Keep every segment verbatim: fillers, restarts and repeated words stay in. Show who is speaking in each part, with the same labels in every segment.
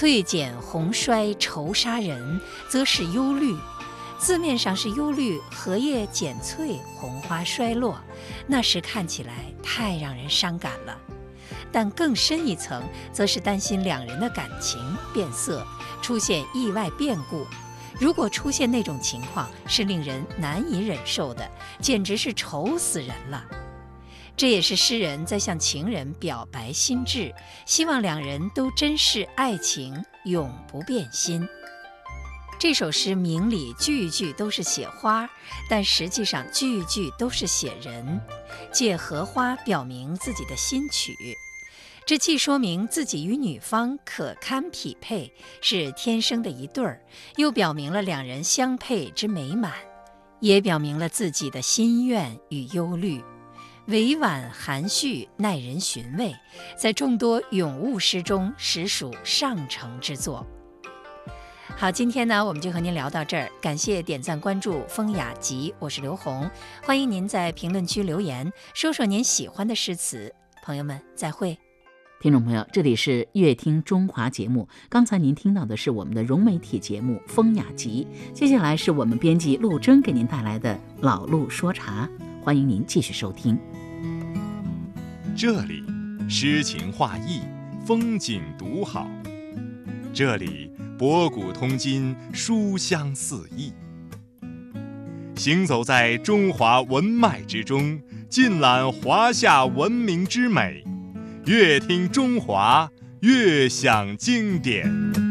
Speaker 1: 翠减红衰愁杀人，则是忧虑。字面上是忧虑荷叶减翠，红花衰落，那时看起来太让人伤感了。但更深一层，则是担心两人的感情变色，出现意外变故。如果出现那种情况，是令人难以忍受的，简直是愁死人了。这也是诗人在向情人表白心志，希望两人都珍视爱情，永不变心。这首诗明里句句都是写花，但实际上句句都是写人，借荷花表明自己的心曲。这既说明自己与女方可堪匹配，是天生的一对儿，又表明了两人相配之美满，也表明了自己的心愿与忧虑。委婉含蓄，耐人寻味，在众多咏物诗中实属上乘之作。好，今天呢，我们就和您聊到这儿，感谢点赞关注风雅集，我是刘红，欢迎您在评论区留言，说说您喜欢的诗词。朋友们，再会。
Speaker 2: 听众朋友，这里是乐听中华节目，刚才您听到的是我们的融媒体节目风雅集，接下来是我们编辑陆征给您带来的老陆说茶，欢迎您继续收听。
Speaker 3: 这里诗情画意，风景独好，这里博古通今，书香四溢。行走在中华文脉之中，尽览华夏文明之美，乐听中华，乐享经典。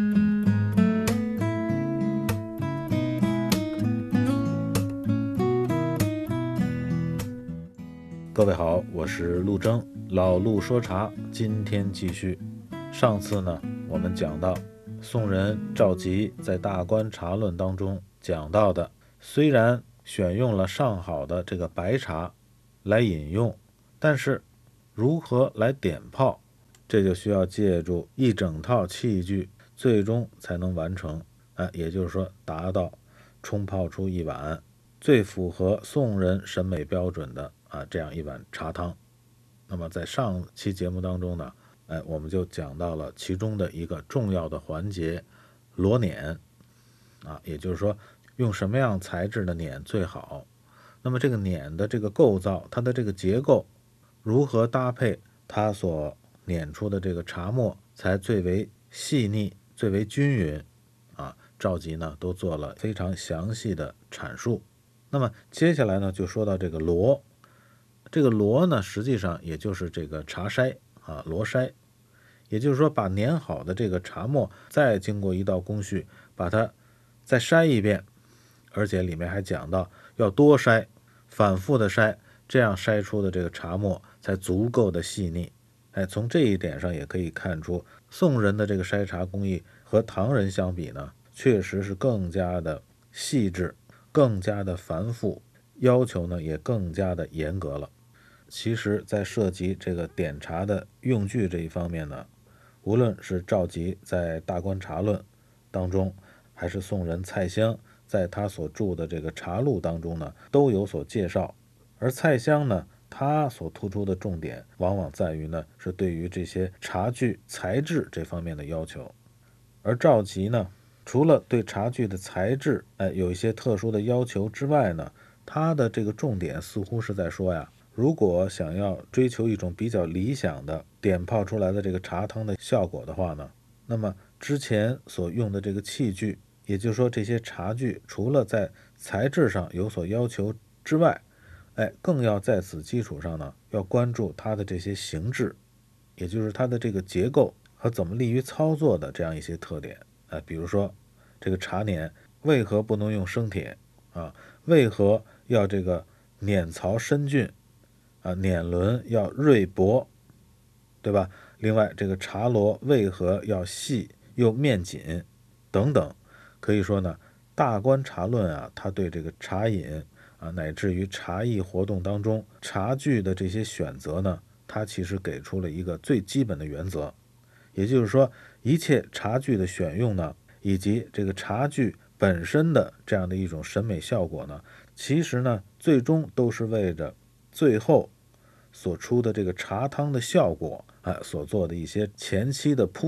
Speaker 4: 各位好，我是陆征，老陆说茶，今天继续。上次呢，我们讲到宋人赵佶在《大观茶论》当中讲到的，虽然选用了上好的这个白茶来饮用，但是如何来点泡，这就需要借助一整套器具，最终才能完成。啊，也就是说，达到冲泡出一碗最符合宋人审美标准的啊这样一碗茶汤。那么在上期节目当中呢，哎，我们就讲到了其中的一个重要的环节——罗碾啊，也就是说，用什么样材质的碾最好？那么这个碾的这个构造，它的这个结构如何搭配它所碾出的这个茶沫，才最为细腻、最为均匀啊？赵佶呢都做了非常详细的阐述。那么接下来呢，就说到这个罗。这个罗呢，实际上也就是这个茶筛啊，罗筛，也就是说，把碾好的这个茶沫，再经过一道工序，把它再筛一遍，而且里面还讲到要多筛，反复的筛，这样筛出的这个茶沫才足够的细腻。哎，从这一点上也可以看出，宋人的这个筛茶工艺和唐人相比呢，确实是更加的细致，更加的繁复，要求呢也更加的严格了。其实在涉及这个点茶的用具这一方面呢，无论是赵佶在《大观茶论》当中，还是宋人蔡襄在他所著的这个茶录当中呢，都有所介绍。而蔡襄呢，他所突出的重点往往在于呢，是对于这些茶具材质这方面的要求。而赵佶呢，除了对茶具的材质哎有一些特殊的要求之外呢，他的这个重点似乎是在说呀，如果想要追求一种比较理想的点泡出来的这个茶汤的效果的话呢，那么之前所用的这个器具，也就是说这些茶具除了在材质上有所要求之外，哎，更要在此基础上呢，要关注它的这些形制，也就是它的这个结构和怎么利于操作的这样一些特点。哎，比如说这个茶碾为何不能用生铁啊？为何要这个碾槽深峻啊？碾轮要锐薄，对吧？另外，这个茶螺为何要细又面紧等等，可以说呢，大观茶论啊，它对这个茶饮啊，乃至于茶艺活动当中茶具的这些选择呢，它其实给出了一个最基本的原则，也就是说，一切茶具的选用呢，以及这个茶具本身的这样的一种审美效果呢，其实呢，最终都是为着最后所出的这个茶汤的效果啊，所做的一些前期的铺垫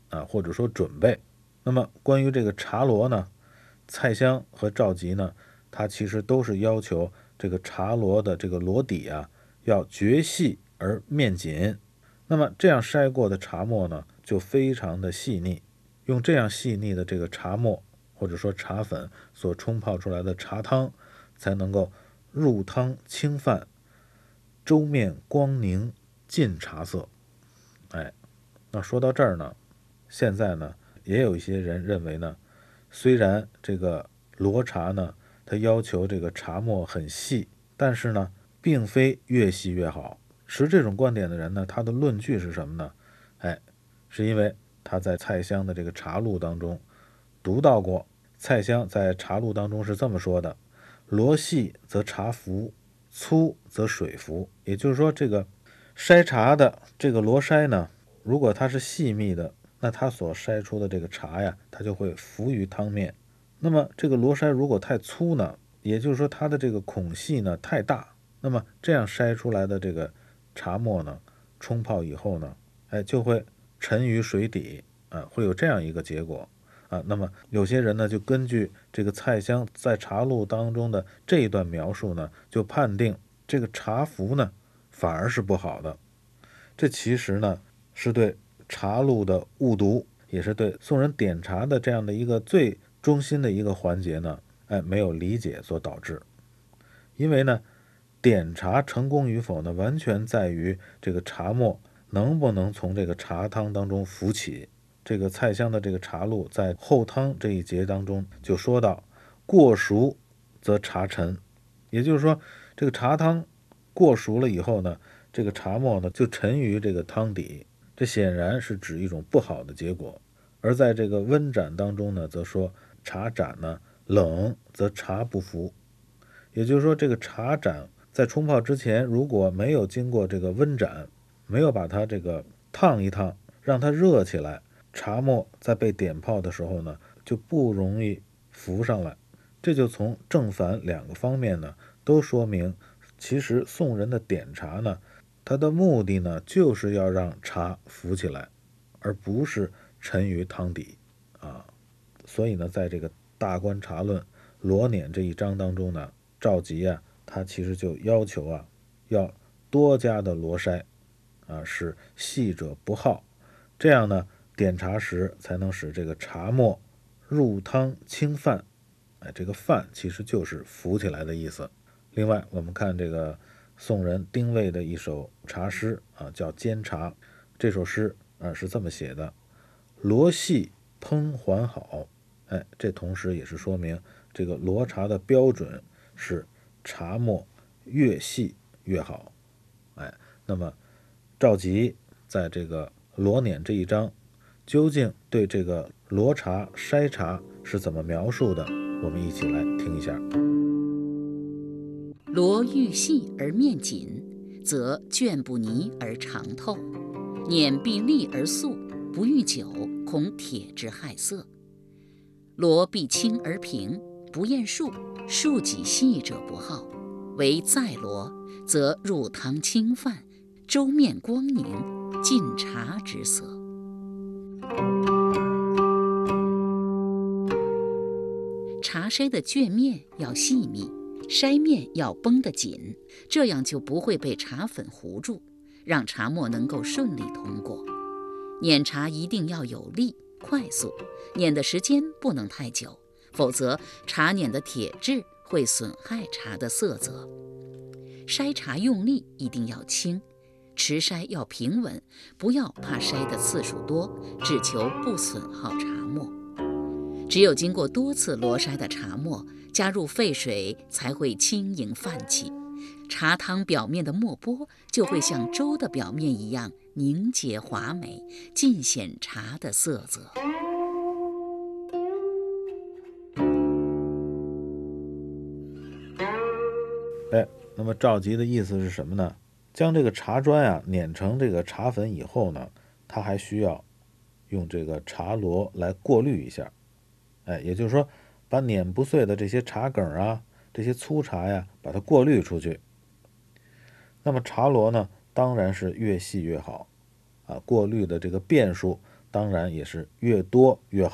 Speaker 4: 啊，或者说准备。那么关于这个茶罗呢，蔡襄和赵佶呢，他其实都是要求这个茶罗的这个罗底啊要绝细而面紧。那么这样筛过的茶末呢，就非常的细腻。用这样细腻的这个茶末或者说茶粉所冲泡出来的茶汤，才能够入汤清泛，粥面光凝，尽茶色。哎，那说到这儿呢，现在呢也有一些人认为呢，虽然这个罗茶呢它要求这个茶末很细，但是呢并非越细越好。持这种观点的人呢，他的论据是什么呢？哎，是因为他在蔡襄的这个茶录当中读到过，蔡襄在茶录当中是这么说的：罗细则茶浮，粗则水浮。也就是说，这个筛茶的这个罗筛呢，如果它是细密的，那它所筛出的这个茶呀，它就会浮于汤面。那么这个罗筛如果太粗呢，也就是说它的这个孔隙呢太大，那么这样筛出来的这个茶末呢，冲泡以后呢，哎，就会沉于水底啊，会有这样一个结果啊。那么有些人呢，就根据这个蔡襄在茶录当中的这一段描述呢，就判定这个茶浮呢反而是不好的。这其实呢是对茶录的误读，也是对宋人点茶的这样的一个最中心的一个环节呢，哎，没有理解所导致。因为呢，点茶成功与否呢，完全在于这个茶末能不能从这个茶汤当中浮起。这个蔡襄的这个茶录在后汤这一节当中就说到，过熟则茶沉。也就是说，这个茶汤过熟了以后呢，这个茶末呢就沉于这个汤底，这显然是指一种不好的结果。而在这个温盏当中呢，则说茶盏呢冷则茶不浮。也就是说，这个茶盏在冲泡之前，如果没有经过这个温盏，没有把它这个烫一烫，让它热起来，茶末在被点泡的时候呢，就不容易浮上来。这就从正反两个方面呢，都说明其实宋人的点茶呢，它的目的呢，就是要让茶浮起来，而不是沉于汤底啊。所以呢，在这个大观茶论罗辇这一章当中呢，赵佶啊，他其实就要求啊，要多加的罗筛啊，使细者不耗，这样呢，点茶时才能使这个茶末入汤清泛。哎，这个泛其实就是浮起来的意思。另外，我们看这个宋人丁谓的一首茶诗啊，叫《煎茶》。这首诗啊是这么写的：罗细烹还好。哎，这同时也是说明这个罗茶的标准是茶末越细越好。哎，那么赵佶在这个罗辇这一章究竟对这个罗茶筛茶是怎么描述的，我们一起来听一下。
Speaker 2: 罗愈细而面紧，则卷不泥而长透；碾必利而素，不遇久，恐铁之害色。罗必轻而平，不厌数，数己细者不好。唯再罗，则入汤清泛，粥面光凝，尽茶之色。茶筛的卷面要细密，筛面要绷得紧，这样就不会被茶粉糊住，让茶末能够顺利通过。碾茶一定要有力快速，碾的时间不能太久，否则茶碾的铁质会损害茶的色泽。筛茶用力一定要轻，持筛要平稳，不要怕筛的次数多，只求不损耗茶末。只有经过多次罗筛的茶末，加入沸水才会轻盈泛起，茶汤表面的沫波就会像粥的表面一样凝结华美，尽显茶的色泽。
Speaker 4: 哎，那么赵佶的意思是什么呢？将这个茶砖啊碾成这个茶粉以后呢，它还需要用这个茶罗来过滤一下。哎，也就是说，把碾不碎的这些茶梗啊，这些粗茶呀，把它过滤出去。那么茶罗呢，当然是越细越好啊，过滤的这个遍数当然也是越多越好。